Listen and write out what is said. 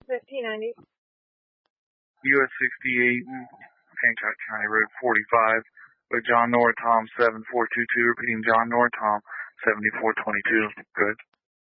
1590. US 68, Hancock County Road 45, with John Nortom 7422, repeating John Nortom 7422. Good.